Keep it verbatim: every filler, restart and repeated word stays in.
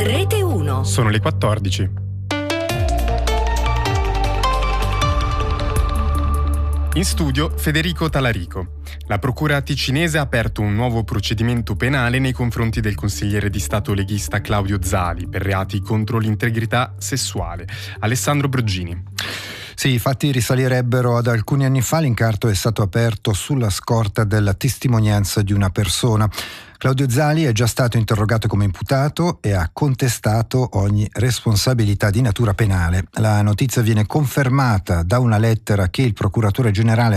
Rete uno. Sono le quattordici. In studio Federico Talarico. La procura ticinese ha aperto un nuovo procedimento penale nei confronti del consigliere di Stato leghista Claudio Zali per reati contro l'integrità sessuale. Alessandro Broggini. Sì, i fatti risalirebbero ad alcuni anni fa. L'incarto è stato aperto sulla scorta della testimonianza di una persona. Claudio Zali è già stato interrogato come imputato e ha contestato ogni responsabilità di natura penale. La notizia viene confermata da una lettera che il procuratore generale